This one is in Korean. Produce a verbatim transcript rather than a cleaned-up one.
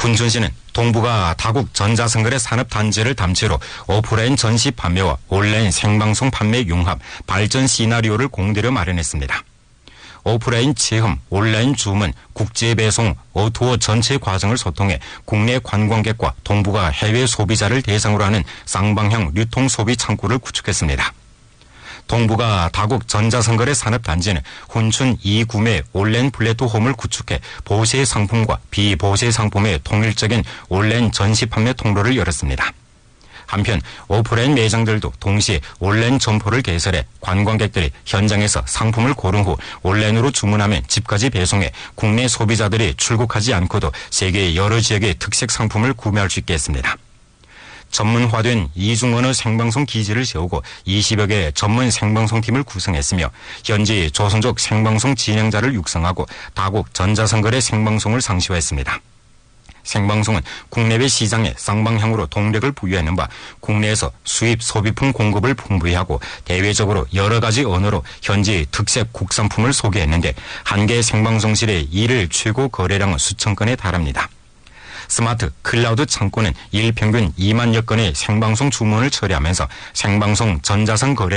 훈춘시는 동북아 다국 전자선거래 산업단지를 담채로 오프라인 전시 판매와 온라인 생방송 판매 융합 발전 시나리오를 공대로 마련했습니다. 오프라인 체험, 온라인 주문, 국제 배송, 오투어 전체 과정을 소통해 국내 관광객과 동북아 해외 소비자를 대상으로 하는 쌍방향 유통 소비 창구를 구축했습니다. 동북아 다국 전자선거래 산업단지는 훈춘 이구매 온라인 플랫폼을 구축해 보세 상품과 비보세 상품의 통일적인 온라인 전시 판매 통로를 열었습니다. 한편 오프라인 매장들도 동시에 온라인 점포를 개설해 관광객들이 현장에서 상품을 고른 후 온라인으로 주문하면 집까지 배송해 국내 소비자들이 출국하지 않고도 세계 여러 지역의 특색 상품을 구매할 수 있게 했습니다. 전문화된 이중언어 생방송 기지를 세우고 이십여 개 전문 생방송팀을 구성했으며 현지 조선족 생방송 진행자를 육성하고 다국 전자선거래 생방송을 상시화했습니다. 생방송은 국내외 시장에 쌍방향으로 동력을 부여하는 바 국내에서 수입 소비품 공급을 풍부히 하고 대외적으로 여러 가지 언어로 현지 특색 국산품을 소개했는데 한 개 생방송실의 일 최고 거래량은 수천 건에 달합니다. 스마트 클라우드 창고는 일 평균 이만여 건의 생방송 주문을 처리하면서 생방송 전자선 거래